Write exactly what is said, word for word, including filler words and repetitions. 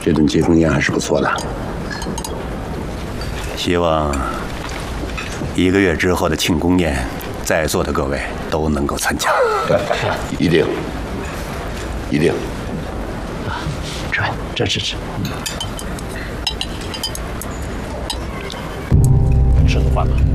这顿接风宴还是不错的。 希望一个月之后的庆功宴，在座的各位都能够参加。 一定，一定。 吃饭，这吃吃。吃个饭吧。